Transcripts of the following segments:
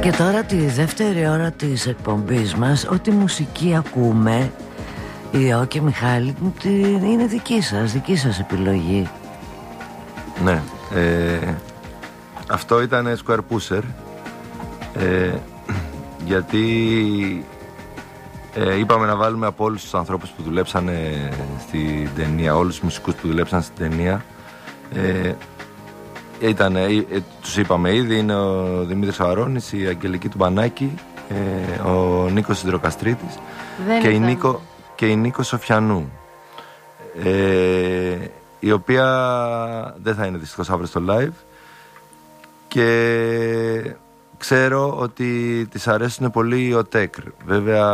Και τώρα τη δεύτερη ώρα της εκπομπής μας, ό,τι μουσική ακούμε, Ιω και Μιχάλη, είναι δική σας επιλογή. Ναι, αυτό ήταν Square Pusher, γιατί είπαμε να βάλουμε από όλους τους ανθρώπους που δουλέψανε στην ταινία, όλους τους μουσικούς που δουλέψαν στην ταινία. Τους είπαμε ήδη, είναι ο Δημήτρης Αρώνης, η Αγγελική του Μπανάκη, ο Νίκος Σιδηροκαστρίτης και η Νίκο Σοφιανού, η οποία δεν θα είναι δυστυχώς αύριο στο live, και ξέρω ότι της αρέσουν πολύ ο Τέκρ. Βέβαια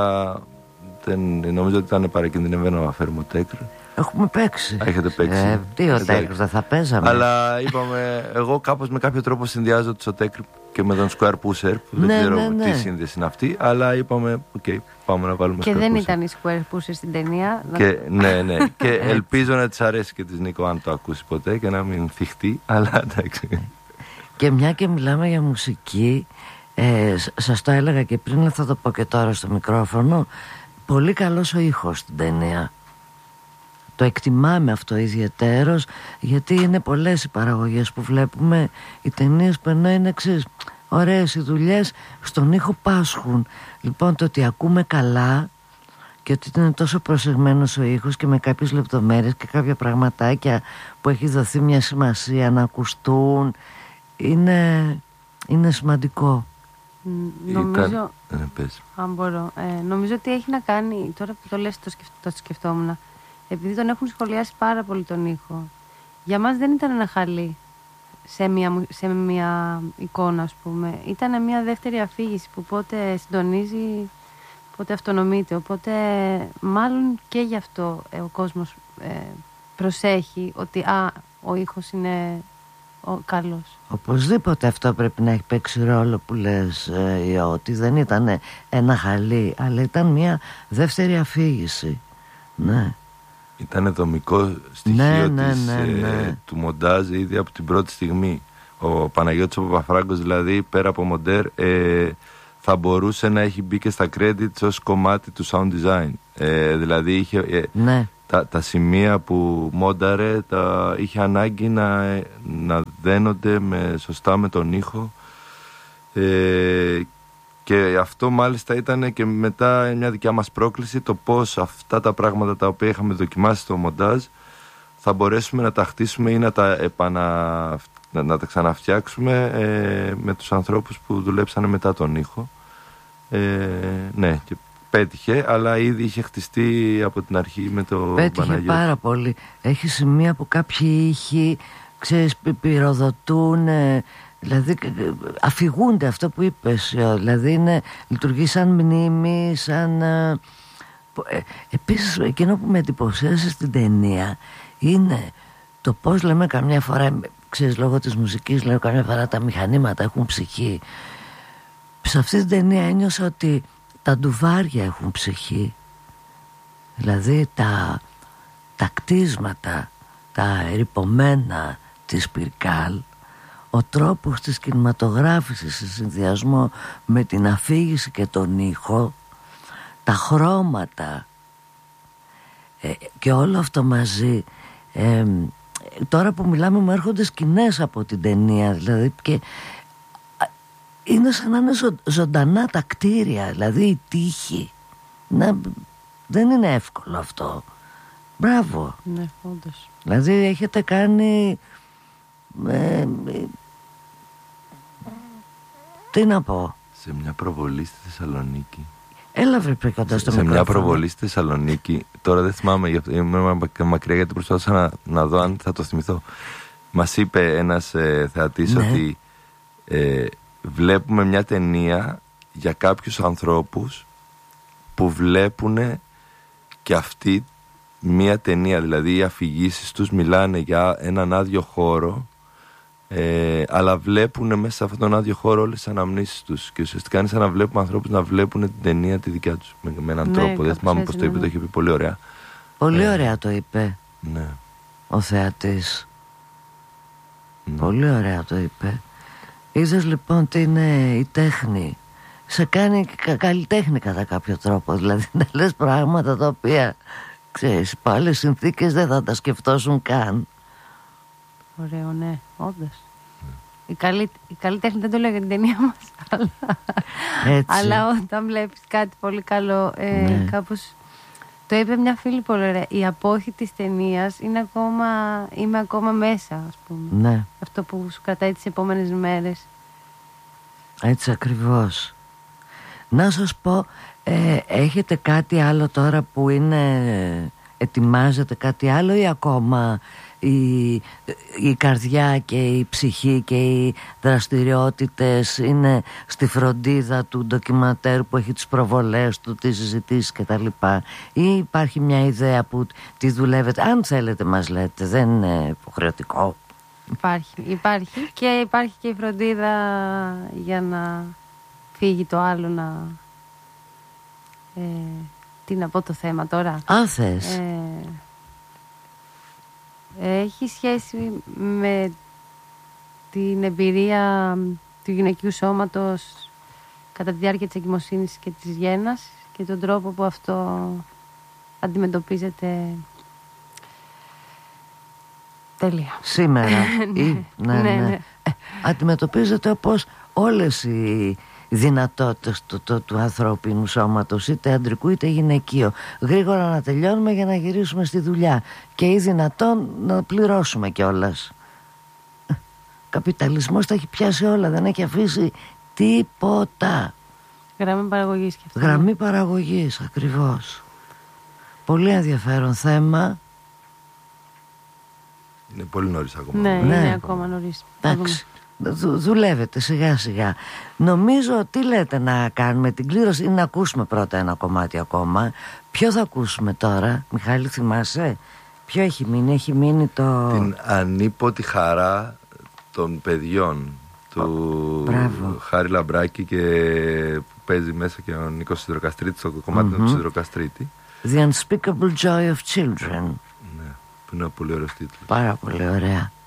νομίζω ότι ήταν παρακινδυνευμένο να φέρουμε ο Τέκρ. Έχουμε παίξει. Έχετε παίξει. Τι ο Τέκρ, δεν θα παίζαμε. Αλλά είπαμε, εγώ κάπως με κάποιο τρόπο συνδυάζω το Τέκρ και με τον Square Pusher, που δεν ξέρω τι σύνδεση είναι αυτή. Αλλά είπαμε, πάμε να βάλουμε. Και Square δεν Pusher. Ήταν η Square Pusher στην ταινία. Ναι. Και ελπίζω να της αρέσει και της Νίκο, αν το ακούσει ποτέ, και να μην θυχτεί. Αλλά εντάξει. Και μια και μιλάμε για μουσική, σας το έλεγα και πριν, αλλά θα το πω και τώρα στο μικρόφωνο. Πολύ καλός ο ήχος στην ταινία. Το εκτιμάμε αυτό ιδιαιτέρως, γιατί είναι πολλές οι παραγωγές που βλέπουμε, οι ταινίες που ενώ είναι εξής, ωραίες οι δουλειές, στον ήχο πάσχουν. Λοιπόν, το ότι ακούμε καλά και ότι είναι τόσο προσεγμένος ο ήχος και με κάποιες λεπτομέρειες και κάποια πραγματάκια που έχει δοθεί μια σημασία να ακουστούν, είναι σημαντικό. Νομίζω, αν μπορώ, νομίζω ότι έχει να κάνει, τώρα που το λες το σκεφτόμουν, επειδή τον έχουν σχολιάσει πάρα πολύ τον ήχο. Για μας δεν ήταν ένα χαλί σε μια εικόνα, ας πούμε. Ήταν μια δεύτερη αφήγηση που πότε συντονίζει, πότε αυτονομείται. Οπότε μάλλον και γι' αυτό ο κόσμος προσέχει ότι ο ήχος είναι καλός. Οπωσδήποτε αυτό πρέπει να έχει παίξει ρόλο που λες, ότι δεν ήταν ένα χαλί, αλλά ήταν μια δεύτερη αφήγηση. Ναι. Ήταν δομικό στοιχείο του μοντάζ ήδη από την πρώτη στιγμή. Ο Παναγιώτης ο Παπαφράγκος, δηλαδή, πέρα από μοντέρ, θα μπορούσε να έχει μπει και στα credits ως κομμάτι του sound design. Δηλαδή είχε τα σημεία που μόνταρε, είχε ανάγκη να δένονται σωστά με τον ήχο, και αυτό μάλιστα ήταν και μετά μια δικιά μας πρόκληση, το πώς αυτά τα πράγματα τα οποία είχαμε δοκιμάσει στο μοντάζ θα μπορέσουμε να τα χτίσουμε ή να τα ξαναφτιάξουμε με τους ανθρώπους που δουλέψανε μετά τον ήχο. Ναι, και πέτυχε, αλλά ήδη είχε χτιστεί από την αρχή με το Παναγιώτη. Πέτυχε πάρα πολύ. Έχει σημεία που κάποιοι ήχοι, ξέρεις, πυροδοτούν, δηλαδή αφηγούνται, αυτό που είπες, δηλαδή λειτουργεί σαν μνήμη, σαν... Επίσης εκείνο που με εντυπωσίασε στην ταινία είναι το πώς λέμε καμιά φορά, ξέρεις, λόγω της μουσικής λέω καμιά φορά τα μηχανήματα έχουν ψυχή. Σε αυτή την ταινία ένιωσα ότι τα ντουβάρια έχουν ψυχή. Δηλαδή τα κτίσματα, τα ερειπωμένα της Πυρκάλ, ο τρόπος της κινηματογράφησης σε συνδυασμό με την αφήγηση και τον ήχο, τα χρώματα, και όλο αυτό μαζί, τώρα που μιλάμε μου έρχονται σκηνές από την ταινία, δηλαδή, και είναι σαν να είναι ζωντανά τα κτίρια, δηλαδή η τύχη. Δεν είναι εύκολο αυτό. Μπράβο. Ναι, όντως. Δηλαδή έχετε κάνει... τι να πω. Σε μια προβολή στη Θεσσαλονίκη. Έλα βρε πριν κοντά στο μικρόφωνο. Σε μια προβολή στη Θεσσαλονίκη. Τώρα δεν θυμάμαι, είμαι μακριά γιατί προσπάθησα να δω αν θα το θυμηθώ. Μας είπε ένας θεατής ότι βλέπουμε μια ταινία για κάποιους ανθρώπους που βλέπουν και αυτοί μια ταινία. Δηλαδή οι αφηγήσεις τους μιλάνε για έναν άδειο χώρο, αλλά βλέπουν μέσα σε αυτόν τον άδειο χώρο όλες τις αναμνήσεις τους, και ουσιαστικά είναι σαν να βλέπουμε ανθρώπους να βλέπουν την ταινία τη δικιά τους με έναν τρόπο. Δεν θυμάμαι πώς το είπε, το είχε πει πολύ ωραία. Πολύ ωραία το είπε. Ναι. Ο θεατής. Πολύ ωραία το είπε. Είδες λοιπόν τι είναι η τέχνη. σε κάνει καλλιτέχνη κατά κάποιο τρόπο. Δηλαδή να λες πράγματα τα οποία, ξέρεις, υπό άλλες συνθήκες δεν θα τα σκεφτώσουν καν. Ωραίο, ναι, όντως. Η καλή τέχνη δεν το λέω για την ταινία μας, αλλά όταν βλέπεις κάτι πολύ καλό, κάπως... Το είπε μια φίλη πολύ ωραία. Η απόχη της ταινίας είμαι ακόμα μέσα, ας πούμε. Ναι. Αυτό που σου κρατάει τις επόμενες μέρες. Έτσι ακριβώς. Να σας πω, έχετε κάτι άλλο τώρα που είναι... Ετοιμάζετε κάτι άλλο ή ακόμα η καρδιά και η ψυχή και οι δραστηριότητες είναι στη φροντίδα του ντοκιματέρ που έχει τις προβολές του, τις συζητήσεις κτλ, ή υπάρχει μια ιδέα που τη δουλεύετε? Αν θέλετε μας λέτε, δεν είναι υποχρεωτικό. Υπάρχει και η φροντίδα για να φύγει το άλλο να... τι να πω το θέμα τώρα. Αν θες. Έχει σχέση με την εμπειρία του γυναικείου σώματος κατά τη διάρκεια της εγκυμοσύνης και της γέννας και τον τρόπο που αυτό αντιμετωπίζεται τέλεια σήμερα. Ναι. Αντιμετωπίζεται όπως όλες οι δυνατότητες του ανθρώπινου σώματος, είτε αντρικού είτε γυναικείο. Γρήγορα να τελειώνουμε για να γυρίσουμε στη δουλειά και ή δυνατόν να πληρώσουμε κιόλας. Καπιταλισμός τα έχει πιάσει όλα, δεν έχει αφήσει τίποτα. Γραμμή παραγωγής και αυτό. Γραμμή παραγωγής, ακριβώς. Πολύ ενδιαφέρον θέμα. Είναι πολύ νωρίς ακόμα. Ναι, είναι ακόμα νωρίς. Εντάξει. Δουλεύετε σιγά σιγά. Νομίζω, τι λέτε να κάνουμε την κλήρωση ή να ακούσουμε πρώτα ένα κομμάτι ακόμα? Ποιο θα ακούσουμε τώρα, Μιχάλη, θυμάσαι? Ποιο έχει μείνει? Έχει μείνει το... Την ανίποτη χαρά των παιδιών του Χάρη Λαμπράκη, και που παίζει μέσα και ο Νίκος Σιδηροκαστρίτης, το κομμάτι του Σιδηροκαστρίτη. The Unspeakable Joy of Children. Ναι, που είναι ένα πολύ ωραίο τίτλο. Πάρα πολύ ωραία.